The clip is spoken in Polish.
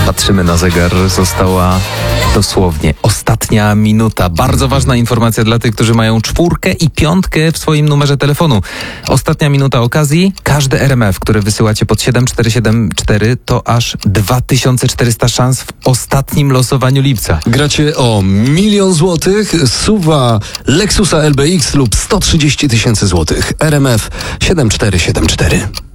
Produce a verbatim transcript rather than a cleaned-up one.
Patrzymy na zegar, została dosłownie ostatnia minuta. Bardzo ważna informacja dla tych, którzy mają czwórkę i piątkę w swoim numerze telefonu. Ostatnia minuta okazji. Każde R M F, które wysyłacie pod siedem cztery siedem cztery, to aż dwa tysiące czterysta szans w ostatnim losowaniu lipca. Gracie o milion złotych, suwa Lexusa L B X lub sto trzydzieści tysięcy złotych. R M F siedem cztery siedem cztery.